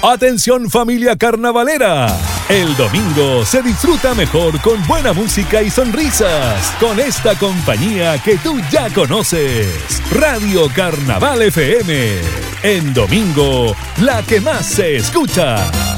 Atención familia carnavalera, el domingo se disfruta mejor con buena música y sonrisas, con esta compañía que tú ya conoces, Radio Carnaval FM, en domingo, la que más se escucha.